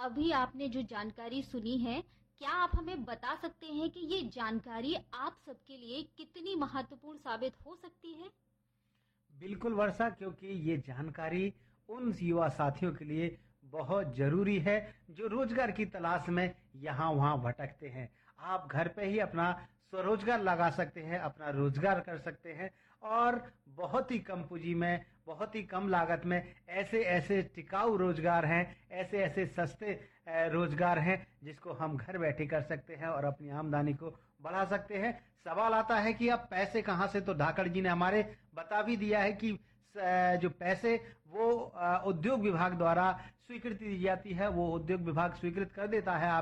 अभी आपने जो जानकारी सुनी है, क्या आप हमें बता सकते हैं कि ये जानकारी आप सबके लिए कितनी महत्वपूर्ण साबित हो सकती है? बिल्कुल वर्षा, क्योंकि ये जानकारी उन युवा साथियों के लिए बहुत जरूरी है जो रोजगार की तलाश में यहाँ वहाँ भटकते हैं। आप घर पे ही अपना स्वरोजगार लगा सकते हैं, अपना रोजगार कर सकते हैं और बहुत ही कम पूंजी में, बहुत ही कम लागत में ऐसे ऐसे टिकाऊ रोजगार हैं, ऐसे ऐसे सस्ते रोजगार हैं जिसको हम घर बैठे कर सकते हैं और अपनी आमदनी को बढ़ा सकते हैं। सवाल आता है कि अब पैसे कहाँ से, तो धाकड़ जी ने हमारे बता भी दिया है कि जो पैसे वो उद्योग विभाग द्वारा स्वीकृति दी जाती है, वो उद्योग विभाग स्वीकृत कर देता है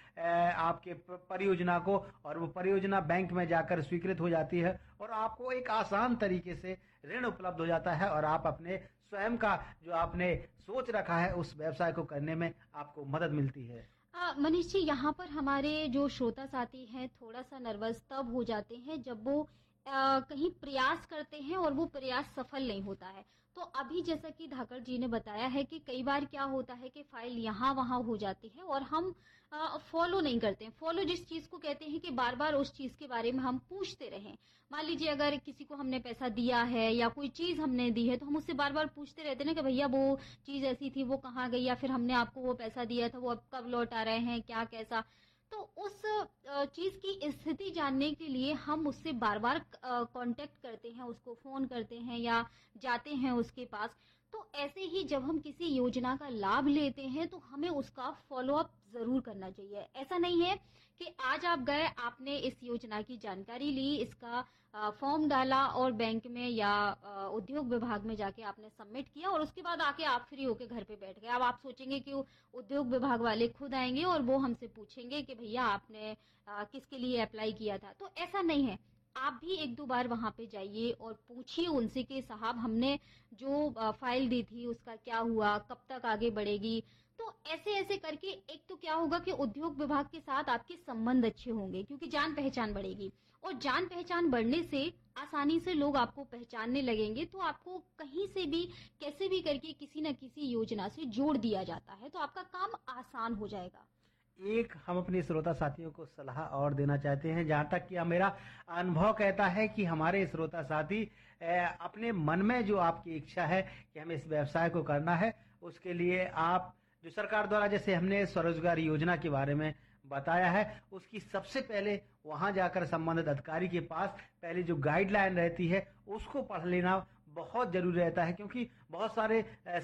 आपके परियोजना को, और वो परियोजना बैंक में जाकर स्वीकृत हो जाती है और आपको एक आसान तरीके से ऋण उपलब्ध हो जाता है और आप अपने स्वयं का जो आपने सोच रखा है उस व्यवसाय को करने में आपको मदद मिलती है। मनीष जी, यहाँ पर हमारे जो श्रोता साथी हैं थोड़ा सा नर्वस तब हो जाते हैं जब वो कहीं प्रयास करते हैं और वो प्रयास सफल नहीं होता है। तो अभी जैसा कि धाकड़ जी ने बताया है कि कई बार क्या होता है कि फाइल यहाँ वहां हो जाती है और हम फॉलो नहीं करते हैं। फॉलो जिस चीज को कहते हैं कि बार बार उस चीज के बारे में हम पूछते रहें। मान लीजिए अगर किसी को हमने पैसा दिया है या कोई चीज हमने दी है तो हम उससे बार बार पूछते रहते हैं ना कि भैया वो चीज ऐसी थी, वो कहाँ गई, या फिर हमने आपको वो पैसा दिया था वो अब कब लौट आ रहे हैं, क्या कैसा। तो उस चीज की स्थिति जानने के लिए हम उससे बार बार कांटेक्ट करते हैं, उसको फोन करते हैं या जाते हैं उसके पास। तो ऐसे ही जब हम किसी योजना का लाभ लेते हैं तो हमें उसका फॉलो अप जरूर करना चाहिए। ऐसा नहीं है कि आज आप गए, आपने इस योजना की जानकारी ली, इसका फॉर्म डाला और बैंक में या उद्योग विभाग में जाके आपने सबमिट किया और उसके बाद आके आप फ्री होके घर पे बैठ गए। अब आप सोचेंगे कि उद्योग विभाग वाले खुद आएंगे और वो हमसे पूछेंगे कि भैया आपने किसके लिए अप्लाई किया था। तो ऐसा नहीं है। आप भी एक दो बार वहां पे जाइए और पूछिए उनसे कि साहब हमने जो फाइल दी थी उसका क्या हुआ, कब तक आगे बढ़ेगी। तो ऐसे ऐसे करके एक तो क्या होगा कि उद्योग विभाग के साथ आपके संबंध अच्छे होंगे क्योंकि जान पहचान बढ़ेगी और जान पहचान बढ़ने से आसानी से लोग आपको पहचानने लगेंगे। तो आपको कहीं से भी कैसे भी करके किसी न किसी योजना से जोड़ दिया जाता है तो आपका काम आसान हो जाएगा। एक हम अपने श्रोता साथियों को सलाह और देना चाहते हैं, जहां तक कि मेरा अनुभव कहता है कि हमारे श्रोता साथी अपने मन में जो आपकी इच्छा है कि हमें इस व्यवसाय को करना है, उसके लिए आप जो सरकार द्वारा, जैसे हमने स्वरोजगार योजना के बारे में बताया है, उसकी सबसे पहले वहां जाकर संबंधित अधिकारी के पास पहले जो गाइडलाइन रहती है उसको पढ़ लेना बहुत जरूरी रहता है, क्योंकि बहुत सारे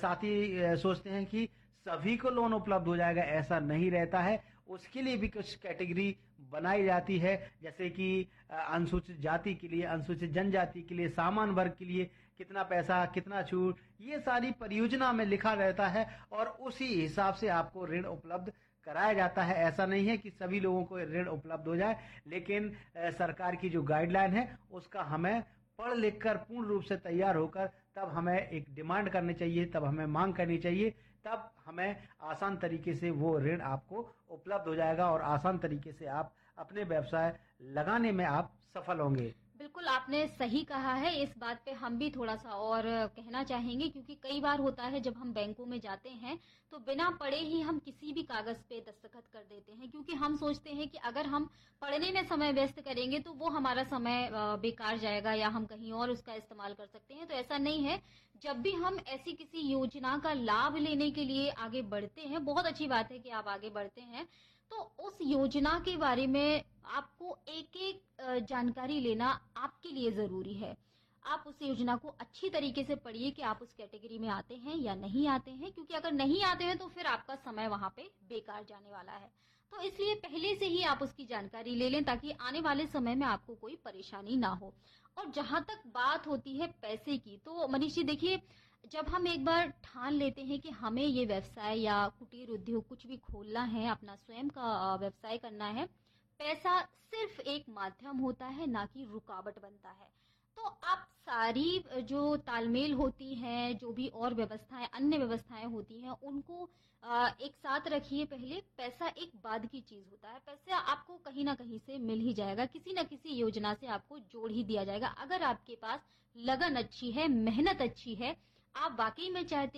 साथी सोचते हैं कि सभी को लोन उपलब्ध हो जाएगा, ऐसा नहीं रहता है। उसके लिए भी कुछ कैटेगरी बनाई जाती है, जैसे कि अनुसूचित जाति के लिए, अनुसूचित जनजाति के लिए, सामान्य वर्ग के लिए कितना पैसा, कितना छूट, ये सारी परियोजना में लिखा रहता है और उसी हिसाब से आपको ऋण उपलब्ध कराया जाता है। ऐसा नहीं है कि सभी लोगों को ऋण उपलब्ध हो जाए, लेकिन सरकार की जो गाइडलाइन है उसका हमें पढ़ लिख कर पूर्ण रूप से तैयार होकर तब हमें एक डिमांड करनी चाहिए, तब हमें मांग करनी चाहिए, तब हमें आसान तरीके से वो ऋण आपको उपलब्ध हो जाएगा और आसान तरीके से आप अपने व्यवसाय लगाने में आप सफल होंगे। बिल्कुल आपने सही कहा है। इस बात पे हम भी थोड़ा सा और कहना चाहेंगे क्योंकि कई बार होता है जब हम बैंकों में जाते हैं तो बिना पढ़े ही हम किसी भी कागज पे दस्तखत कर देते हैं क्योंकि हम सोचते हैं कि अगर हम पढ़ने में समय व्यस्त करेंगे तो वो हमारा समय बेकार जाएगा या हम कहीं और उसका इस्तेमाल कर सकते हैं। तो ऐसा नहीं है। जब भी हम ऐसी किसी योजना का लाभ लेने के लिए आगे बढ़ते हैं, बहुत अच्छी बात है कि आप आगे बढ़ते हैं, तो उस योजना के बारे में आपको एक एक जानकारी लेना आपके लिए जरूरी है। आप उस योजना को अच्छी तरीके से पढ़िए कि आप उस कैटेगरी में आते हैं या नहीं आते हैं, क्योंकि अगर नहीं आते हैं तो फिर आपका समय वहां पे बेकार जाने वाला है। तो इसलिए पहले से ही आप उसकी जानकारी ले लें ताकि आने वाले समय में आपको कोई परेशानी ना हो। और जहां तक बात होती है पैसे की, तो मनीष जी देखिए, जब हम एक बार ठान लेते हैं कि हमें ये व्यवसाय या कुटीर उद्योग कुछ भी खोलना है, अपना स्वयं का व्यवसाय करना है, पैसा सिर्फ एक माध्यम होता है, ना कि रुकावट बनता है। तो आप सारी जो तालमेल होती है, जो भी और व्यवस्थाएं, अन्य व्यवस्थाएं होती हैं, उनको एक साथ रखिए। पहले पैसा एक बाद की चीज होता है। पैसा आपको कहीं ना कहीं से मिल ही जाएगा, किसी न किसी योजना से आपको जोड़ ही दिया जाएगा। अगर आपके पास लगन अच्छी है, मेहनत अच्छी है, आप वाकई में चाहते